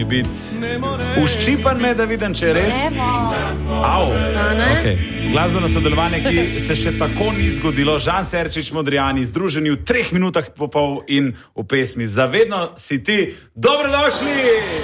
biti uščipan me, da vidim, če je res. Okay. Glasbeno sodelovanje, ki se še tako ni zgodilo. Žan Serčič, Modrijani, združeni v 3 minutah popol in v pesmi Zavedno si ti. Dobrodošli!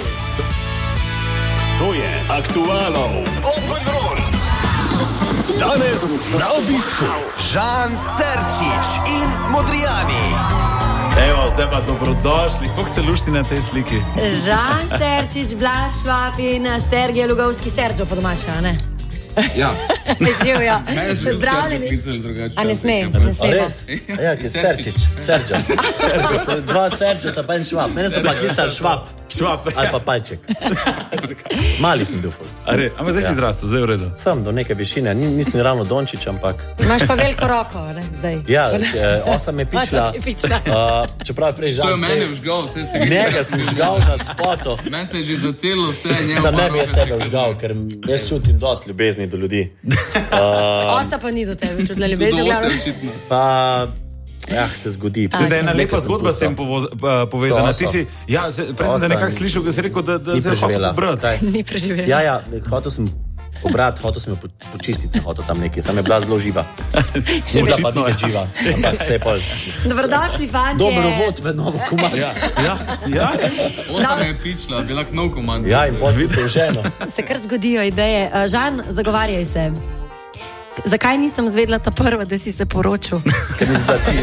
To je Aktualov Popendron. Danes na obisku Žan Serčič in Modrijani. Evo, zdaj pa dobrodošli. Kako ste lušti na tej sliki? Žan Serčič, Blaž Švab in Sergej Lugovski, Sergio po domače, a ne? Ja. Živijo. Pozdravljeni. A ne sme? Res? Ja, ki je Serčič. Sergio. Dva Sergio, pa en Švab. Mene so pa klisali Švab. Ali pa Palček. Mali sem bil. Ampak zdaj si zrastel, zdaj je v redu. Sem do neke višine, nisem ravno Dončić, ampak... Imaš pa veliko roko, ne? Zdaj. Ja, osa me pičla. Čeprav prej Žan... To je mene vžgal, vse ste gledali. Njega sem vžgal na spotu. Meni se je že zacelo vse, njega... Za ne bi jaz tebe vžgal, ker jaz čutim dosti ljubezni do ljudi. Osa pa ni do tebe čutila ljubezni. Pa... Ja, se zgodi. Da je ena lepa zgodba s tem povezana. Ti si, prej sem da nekako slišal, da si rekel, da se je hotel pobrati. Ni preživela. Ja, hotel sem pobrati, hotel sem jo počistiti, hotel tam nekaj, sem je bila zelo živa. Morda pa ni živa, ampak vse je pol. Dobrodošli, fantje. Dobro vod v novo komand. Ja. Osa me je pičla, bila k nov komand. Ja, in potem se je ženo. Se kar zgodijo ideje. Žan, zagovarjaj se. Zakaj nisem zvedla ta prva, da si se poročil? Ker nisi bila ti.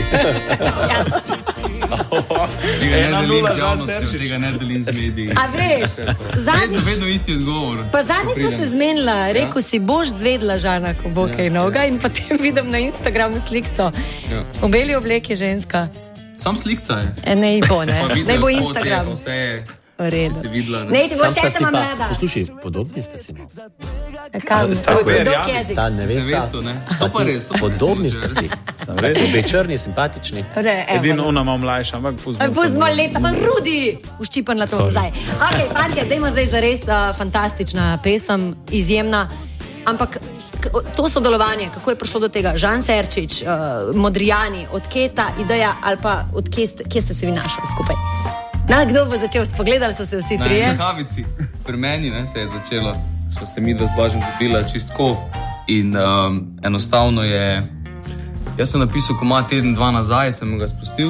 Tega ne delim z mediji. A veš, Vedno isti odgovor. Pa zadnjič smo se zmenila, rekel si, boš zvedla Žana, ko bo kaj noga, in potem vidim na Instagramu slikco. V beli obleki ženska. Sam slikca je. Ne bo, ne. Ne bo Instagram. Vse je. V redu. Si videla, ne? Ne, ti boš še imam rada. Poslušaj, podobni ste si. Dok jezik. Ta nevesta. To pa res. Podobni ste si. Obe črni, simpatični. Edino ona ima mlajša, ampak pustimo leta, pa Rudi! Uščipan na to zdaj. Ok, fantje, dajmo zdaj zares fantastična pesem, izjemna. Ampak to sodelovanje, kako je prišlo do tega? Žan Serčič, Modrijani, od kje ta ideja ali pa od kje ste se vi našli skupaj? Kdo bo začel? Spogledali so se vsi trije? Na kavici. Pri meni se je začelo. Smo se mi dva z Blažem dobila čistko in enostavno je... Jaz sem napisal komad teden, 2 nazaj, sem ga spustil.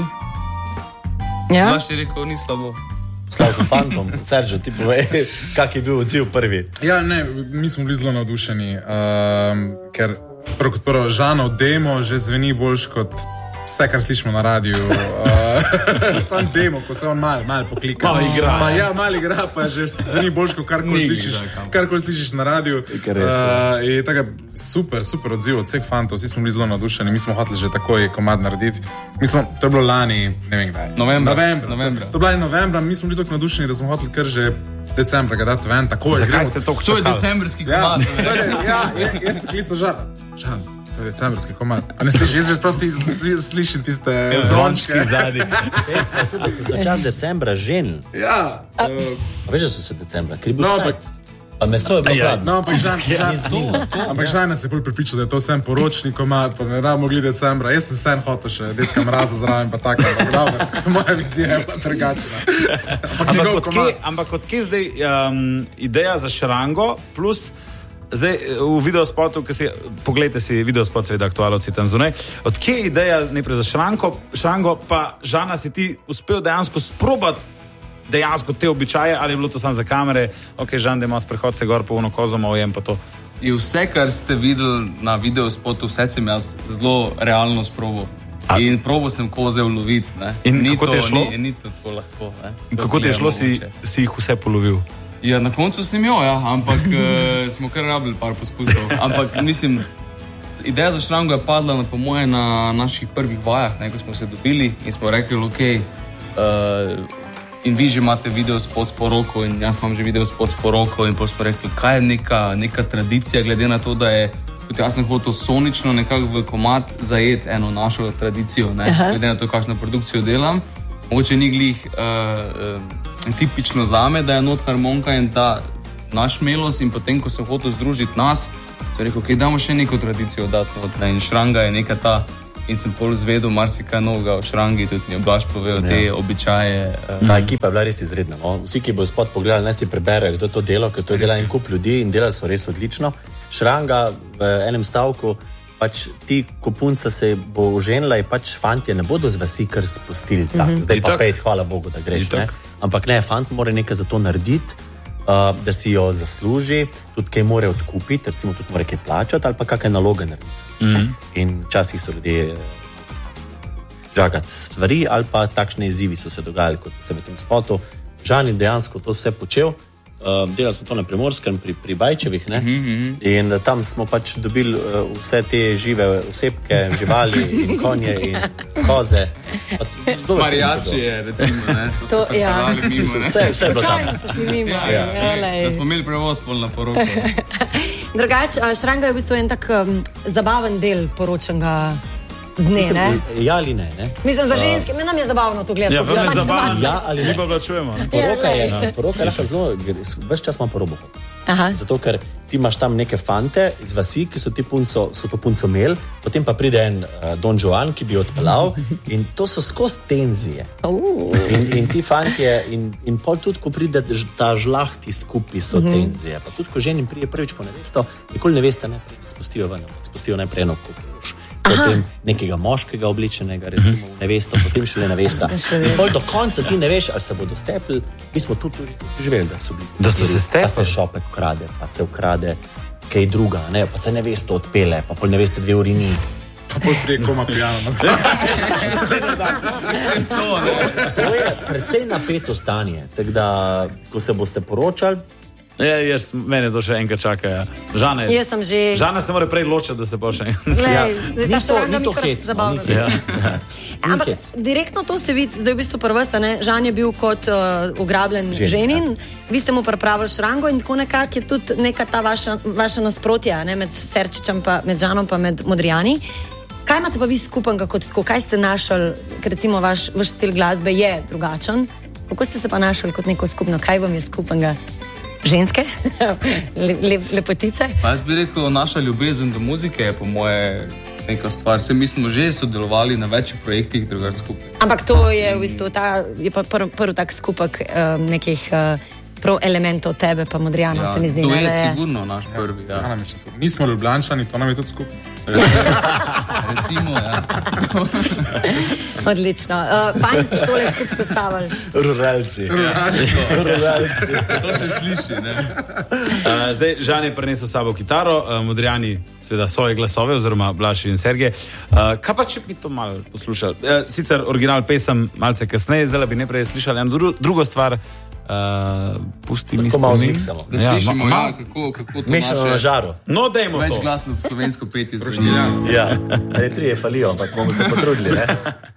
Ja? Blaž je rekel, ni slabo. Slavko fantom. Sergio, ti povej, kak je bil odziv prvi? Ja, ne, mi smo bili zelo navdušeni, ker prvo Žanov demo že zveni boljš kot vse, kar slišimo na radiju. Sam demo, ko se on malo poklika. Malo igra. Ja, malo igra, pa že zveni boljš kot karkoli slišiš na radiju. In tako super odziv od vseh fantov, vsi smo bili zelo navdušeni, mi smo hoteli že takoj komad narediti. To je bilo lani, ne vem kdaj. Novembra. To je bilo novembra, mi smo bili tako navdušeni, da smo hoteli kar že decembra ga dati ven, takoj. Zakaj ste to čakali? To je decembrski komad. Ja, jaz sem klical Žan. To je decembrski komad. A ne slišiš, jaz že prosto slišim tiste zvončke. Zadnji. So čas decembra žen. Ja. Veš, da so se decembra, ker je bil cajt. Pa meso je bilo hladno. No, ampak Žan nas je bolj pripričal, da je to vsem poročni komad, pa ne da mogli decembra. Jaz sem sen hotel še Dedka Mraza zraven, pa tako. Moja vizija je bila drugačna. Ampak od kje zdaj ideja za Šrango plus... Zdaj, v videospotu, pogledajte si videospot, seveda aktualovci tam zunaj, od kje je ideja najprej za Šrango, pa Žana si ti uspel dejansko sprobati dejansko te običaje, ali je bilo to samo za kamere, ok, Žan, da ima sprehod se gor po ono kozoma, ujem pa to. In vse, kar ste videli na videospotu, vse sem jaz zelo realno sprobal. In probal sem koze uloviti. In kako ti je šlo? Ni to tako lahko. Kako ti je šlo, si jih vse polovil? Ja, na koncu sem jo, ampak smo kar rabili par poskusov. Ampak mislim, ideja za Šrango je padla po moje na naših prvih vajah, ko smo se dobili in smo rekli, ok, in vi že imate videospot s poroko in jaz imam že videospot s poroko in pa smo rekli, kaj je neka tradicija, glede na to, da je, kot jaz sem hotel sonično nekako v komad zajeti eno našo tradicijo, glede na to, kakšno produkcijo delam. Mogoče ni glih tipično zame, da je not harmonika in ta naš melos in potem, ko sem hotel združiti nas, sem rekel, ok, damo še neko tradicijo dati not. In Šranga je neka ta in sem pol zvedel marsikaj novega o Šrangi, tudi mi je Blaž povedal te običaje. Ta ekipa je bila res izredna. No? Vsi, ki bo spot pogledali, ne si preberejo, kdo to delo, ker to je dela en kup ljudi in delali so res odlično. Šranga v enem stavku, pač ti, ko punca se bo oženila, in pač fantje ne bodo z vasi kar spustili. Zdaj pa pet, hvala Bogu, da greš. Ne? Ampak ne, fant mora nekaj za to narediti, da si jo zasluži, tudi kaj more odkupiti, recimo tudi mora kaj plačati ali pa kakšne naloge narediti. In včasih so ljudje žagati stvari ali pa takšne izzivi so se dogajali, kot se v tem spotu. Žan je dejansko to vse počel. Delali smo to na Primorskem pri Bajčevih, ne? In tam smo pač dobili vse te žive osebke, živali in konje in koze. Marijačije, recimo, ne? So se pripravili mimo, ne? Vse bilo tam. Slučajno so šli mimo. Da smo imeli prevoz pol na poroko. Drugač, Šranga je v bistvu en tak zabaven del poročnega dne, ne? Ja ali ne? Mislim, za ženske, nam je zabavno to gledati. Ja, vam je zabavno. Ja ali ne? Mi pa plačujemo. Poroka je lahko zelo, ves čas ima porobo. Zato, ker ti imaš tam neke fante iz vasi, ki so to punco imeli, potem pa pride en Don Juan, ki bi odpeljal in to so skozi tenzije. In ti fantje, in pol tudi, ko pride ta žlahti skupaj, so tenzije. Pa tudi, ko ženim prije prvič po nevesto, nikoli nevesta ne spustijo ven, spustijo najprej eno kokoš. Potem nekega moškega oblečenega, recimo v nevesto, potem šele nevesta. In pol do konca ti ne veš, ali se bodo stepli. Mi smo tudi živeli, da so bili. Da so se stepli? Pa se šopek ukrade, pa se ukrade kaj druga, ne? Pa se nevesto odpele, pa pol neveste 2 uri ni. Pa pol prije koma pijano na sebe. To je precej napeto stanje. Tako da, ko se boste poročali, mene to še enkrat čaka. Ja. Jaz sem že... Žana se mora prej ločiti, da se bo še Ni to hec. Ampak direktno to se vidi, zdaj v bistvu prvesta, ne? Žan je bil kot ugrabljen ženin, vi ste mu pripravili Šrango in tako nekako je tudi neka ta vaša nasprotja, ne? Med Serčičem, med Žanom pa med Modrijani. Kaj imate pa vi skupen, kot tako? Kaj ste našli, ker recimo vaš stil glasbe je drugačen? Kako ste se pa našli kot neko skupno? Kaj vam je skupenga? Ženske, lepotice. Pa jaz bi rekel, naša ljubezen do muzike je po moje neka stvar. Mi smo že sodelovali na večjih projektih drugače skupaj. Ampak to je v bistvu je pa prvi tak skupek nekih prav elementov tebe pa Modrijana, se mi zdi. To je sigurno naš prvi. Mi smo Ljubljančani, to nam je tudi skupaj. Recimo, ja. Odlično. Fajn ste tole skupaj sestavili. Ruralci. To se sliši, ne? Zdaj, Žan je prinesel sabo kitaro, Modrijani seveda svoje glasove, oziroma Blaž in Sergej. Kaj pa, če bi to malo poslušali? Sicer original pesem malce kasneje, zdaj bi najprej slišali eno drugo stvar. Pusti mi spomin. Da slišimo, kako to mešano na žaru. No, dajmo to. Več glasno slovensko peti. Ja, 3 falijo, ampak bomo se potrudili, ne?